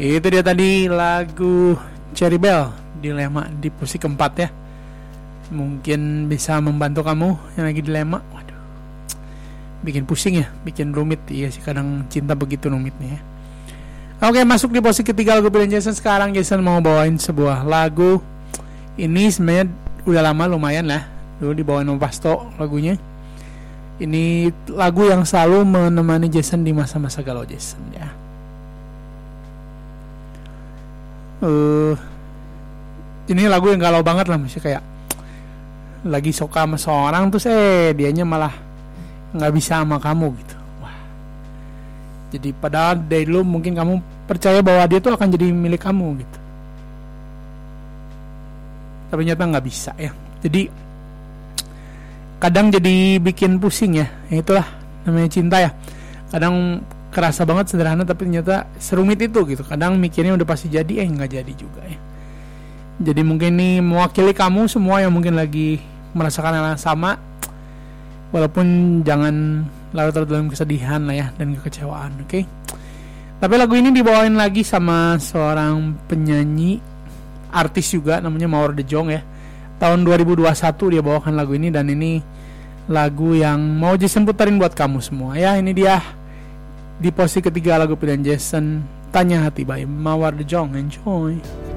Itu dia tadi lagu Cherry Bell, Dilema, di posisi keempat ya. Mungkin bisa membantu kamu yang lagi dilema. Waduh, bikin pusing ya, bikin rumit. Iya sih, kadang cinta begitu rumitnya ya. Oke, masuk di posisi ketiga lagu pilihan Jason. Sekarang Jason mau bawain sebuah lagu. Ini sebenarnya udah lama, lumayan lah. Dulu dibawain sama Pasto lagunya. Ini lagu yang selalu menemani Jason di masa-masa galau Jason ya. Ini lagu yang galau banget lah, masih kayak lagi suka sama seorang terus dianya malah nggak bisa sama kamu gitu. Wah. Jadi padahal dari dulu mungkin kamu percaya bahwa dia tuh akan jadi milik kamu gitu. Tapi ternyata nggak bisa ya. Jadi kadang jadi bikin pusing ya. Itulah namanya cinta ya. Kadang kerasa banget sederhana tapi ternyata serumit itu gitu. Kadang mikirnya udah pasti jadi nggak jadi juga ya. Jadi mungkin ini mewakili kamu semua yang mungkin lagi merasakan hal yang sama. Walaupun jangan larut dalam kesedihan lah ya dan kekecewaan, oke? Tapi lagu ini dibawain lagi sama seorang penyanyi, artis juga, namanya Mawar De Jong ya. Tahun 2021 dia bawakan lagu ini, dan ini lagu yang mau Jason putarin buat kamu semua ya. Ini dia di posisi ketiga lagu pilihan Jason, Tanya Hati by Mawar De Jong. Enjoy.